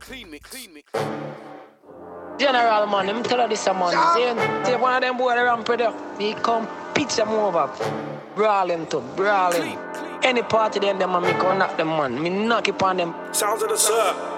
General man, let me tell you this man. See one of them boy around there, he come pitch them over. Brawl him to brawl him. Any party them man, me go knock them man. Me knock it on them. Sounds of the sir.